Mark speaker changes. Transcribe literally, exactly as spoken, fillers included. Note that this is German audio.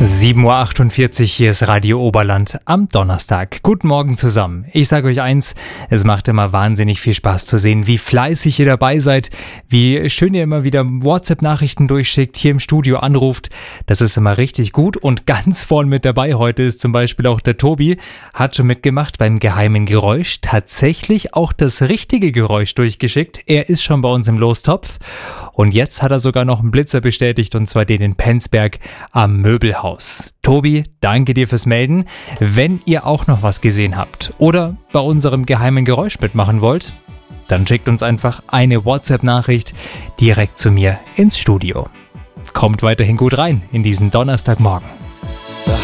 Speaker 1: sieben Uhr achtundvierzig, hier ist Radio Oberland am Donnerstag. Guten Morgen zusammen. Ich sage euch eins, es macht immer wahnsinnig viel Spaß zu sehen, wie fleißig ihr dabei seid, wie schön ihr immer wieder WhatsApp-Nachrichten durchschickt, hier im Studio anruft. Das ist immer richtig gut und ganz vorn mit dabei heute ist zum Beispiel auch der Tobi, hat schon mitgemacht beim geheimen Geräusch, tatsächlich auch das richtige Geräusch durchgeschickt. Er ist schon bei uns im Lostopf und jetzt hat er sogar noch einen Blitzer bestätigt und zwar den in Penzberg am Möbelhaus. Tobi, danke dir fürs Melden. Wenn ihr auch noch was gesehen habt oder bei unserem geheimen Geräusch mitmachen wollt, dann schickt uns einfach eine WhatsApp-Nachricht direkt zu mir ins Studio. Kommt weiterhin gut rein in diesen Donnerstagmorgen.